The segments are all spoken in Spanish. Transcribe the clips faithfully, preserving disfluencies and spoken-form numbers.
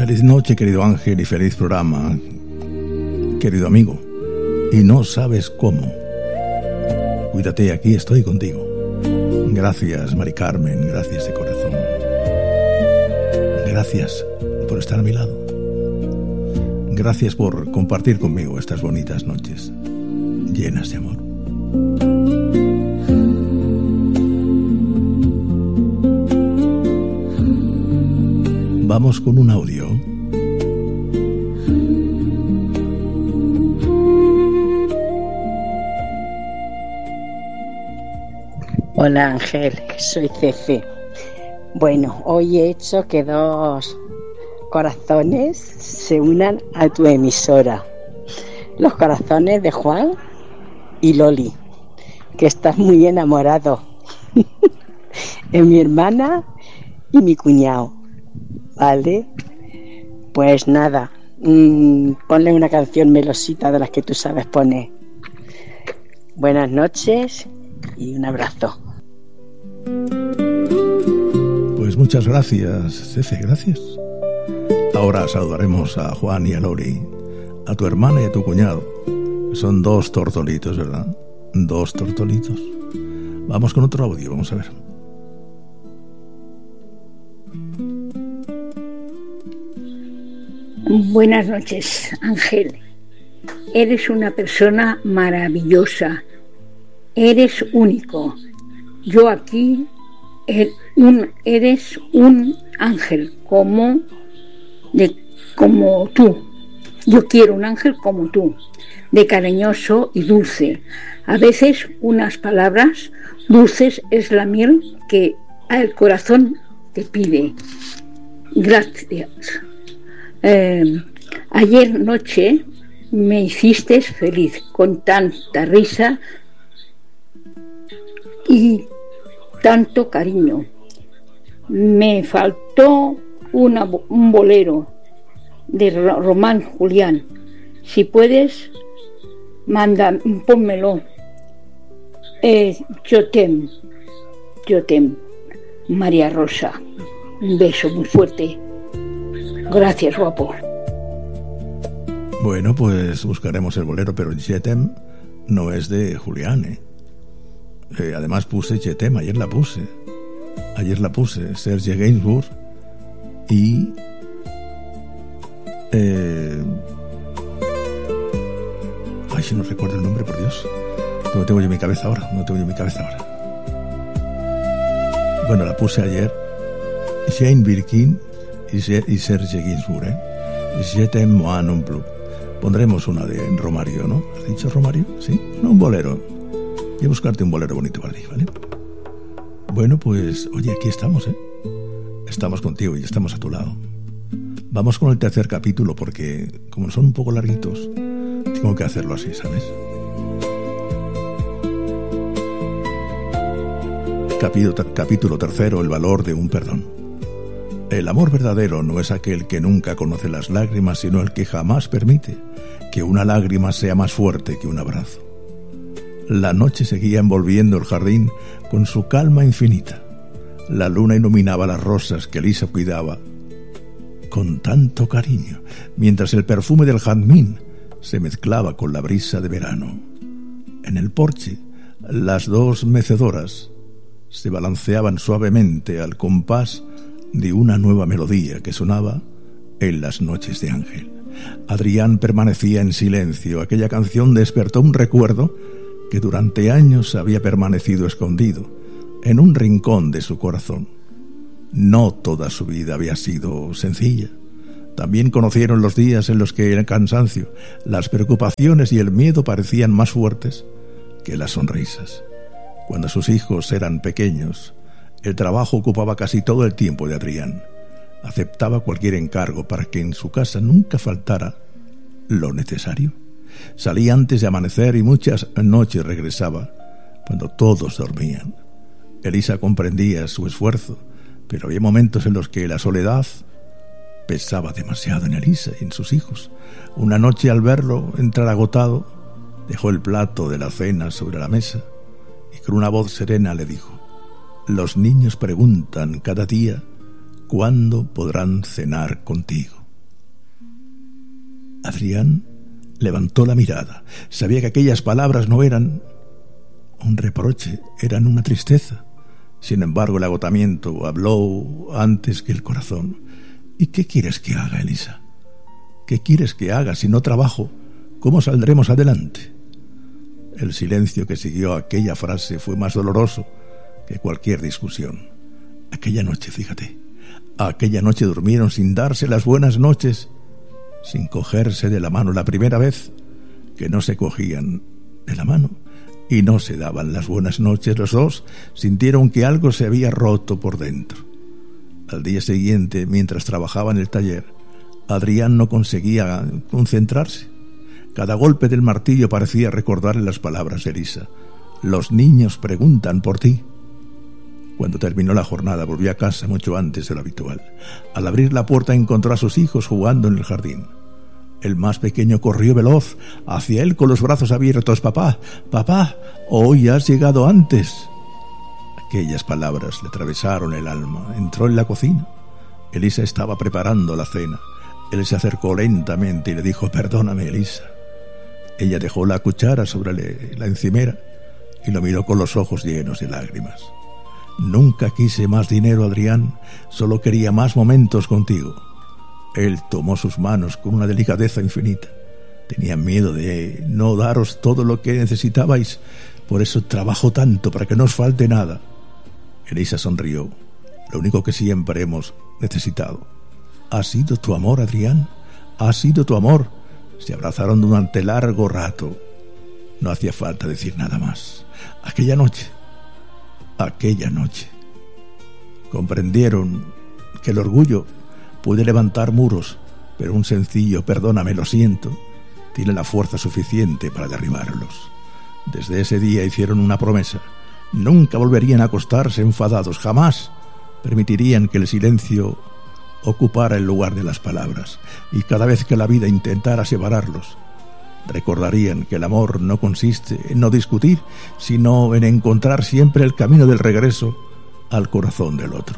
Feliz noche, querido Ángel, y feliz programa, querido amigo. Y no sabes cómo. Cuídate, aquí estoy contigo. Gracias, Mari Carmen, gracias de corazón. Gracias por estar a mi lado. Gracias por compartir conmigo estas bonitas noches llenas de amor. Vamos con un audio. Hola Ángel, soy Cefe. Bueno, hoy he hecho que dos corazones se unan a tu emisora. Los corazones de Juan y Loli, que estás muy enamorado. Es mi hermana y mi cuñado. ¿Vale? Pues nada, mmm, ponle una canción melosita de las que tú sabes poner. Buenas noches y un abrazo. Pues muchas gracias, Cefe, gracias. Ahora saludaremos a Juan y a Lori, a tu hermana y a tu cuñado. Son dos tortolitos, ¿verdad? Dos tortolitos. Vamos con otro audio, vamos a ver. Buenas noches, Ángel. Eres una persona maravillosa. Eres único. Yo aquí er, un, eres un ángel como de como tú. Yo quiero un ángel como tú, de cariñoso y dulce. A veces unas palabras dulces es la miel que el corazón te pide. Gracias. Eh, ayer noche me hiciste feliz con tanta risa y tanto cariño. Me faltó una, un bolero de Román Julián. Si puedes, manda, pónmelo. Eh, yo tem, yo tem, María Rosa. Un beso muy fuerte. Gracias, guapo. Bueno, pues buscaremos el bolero, pero Jetem no es de Julián, ¿eh? Eh, además puse Jetem, ayer la puse. Ayer la puse, Serge Gainsbourg y... Eh, ay, si no recuerdo el nombre, por Dios. No tengo yo en mi cabeza ahora, no tengo yo en mi cabeza ahora. Bueno, la puse ayer. Jane Birkin y Serge Gainsbourg, ¿eh? Je t'aime moi non plus. Pondremos una de Romario, ¿no? ¿Has dicho Romario? Sí, no, un bolero. Voy a buscarte un bolero bonito para ti, ¿vale? Bueno, pues, oye, aquí estamos, ¿eh? Estamos contigo y estamos a tu lado. Vamos con el tercer capítulo porque, como son un poco larguitos, tengo que hacerlo así, ¿sabes? Capítulo, capítulo tercero, el valor de un perdón. El amor verdadero no es aquel que nunca conoce las lágrimas, sino el que jamás permite que una lágrima sea más fuerte que un abrazo. La noche seguía envolviendo el jardín con su calma infinita. La luna iluminaba las rosas que Elisa cuidaba con tanto cariño, mientras el perfume del jazmín se mezclaba con la brisa de verano. En el porche, las dos mecedoras se balanceaban suavemente al compás de una nueva melodía que sonaba en las noches de Ángel. Adrián permanecía en silencio. Aquella canción despertó un recuerdo que durante años había permanecido escondido en un rincón de su corazón. No toda su vida había sido sencilla. También conocieron los días en los que el cansancio, las preocupaciones y el miedo parecían más fuertes que las sonrisas. Cuando sus hijos eran pequeños, el trabajo ocupaba casi todo el tiempo de Adrián. Aceptaba cualquier encargo para que en su casa nunca faltara lo necesario. Salía antes de amanecer y muchas noches regresaba cuando todos dormían. Elisa comprendía su esfuerzo, pero había momentos en los que la soledad pesaba demasiado en Elisa y en sus hijos. Una noche, al verlo entrar agotado, dejó el plato de la cena sobre la mesa y con una voz serena le dijo: «Los niños preguntan cada día cuándo podrán cenar contigo». Adrián levantó la mirada. Sabía que aquellas palabras no eran un reproche, eran una tristeza. Sin embargo, el agotamiento habló antes que el corazón. ¿Y qué quieres que haga, Elisa? ¿Qué quieres que haga si no trabajo? ¿Cómo saldremos adelante? El silencio que siguió a aquella frase fue más doloroso que cualquier discusión. Aquella noche, fíjate, aquella noche durmieron sin darse las buenas noches, sin cogerse de la mano, la primera vez que no se cogían de la mano y no se daban las buenas noches. Los dos sintieron que algo se había roto por dentro. Al día siguiente, mientras trabajaba en el taller, Adrián no conseguía concentrarse. Cada golpe del martillo parecía recordarle las palabras de Elisa. Los niños preguntan por ti. Cuando terminó la jornada, volvió a casa mucho antes de lo habitual. Al abrir la puerta encontró a sus hijos jugando en el jardín. El más pequeño corrió veloz hacia él con los brazos abiertos. «Papá, papá, hoy has llegado antes». Aquellas palabras le atravesaron el alma. Entró en la cocina. Elisa estaba preparando la cena. Él se acercó lentamente y le dijo: «Perdóname, Elisa». Ella dejó la cuchara sobre la encimera y lo miró con los ojos llenos de lágrimas. «Nunca quise más dinero, Adrián, solo quería más momentos contigo». Él tomó sus manos con una delicadeza infinita. «Tenía miedo de no daros todo lo que necesitabais, por eso trabajo tanto para que no os falte nada». Elisa sonrió. «Lo único que siempre hemos necesitado ha sido tu amor, Adrián, ha sido tu amor». Se abrazaron durante largo rato. No hacía falta decir nada más. Aquella noche, aquella noche, comprendieron que el orgullo puede levantar muros, pero un sencillo «perdóname, lo siento» tiene la fuerza suficiente para derribarlos. Desde ese día hicieron una promesa. Nunca volverían a acostarse enfadados, jamás permitirían que el silencio ocupara el lugar de las palabras, y cada vez que la vida intentara separarlos, recordarían que el amor no consiste en no discutir, sino en encontrar siempre el camino del regreso al corazón del otro.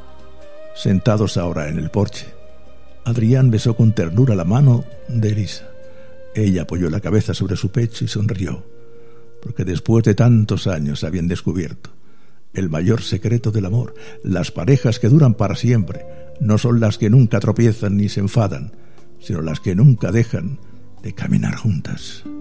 Sentados ahora en el porche, Adrián besó con ternura la mano de Elisa. Ella apoyó la cabeza sobre su pecho y sonrió, porque después de tantos años habían descubierto el mayor secreto del amor. Las parejas que duran para siempre no son las que nunca tropiezan ni se enfadan, sino las que nunca dejan de caminar juntas.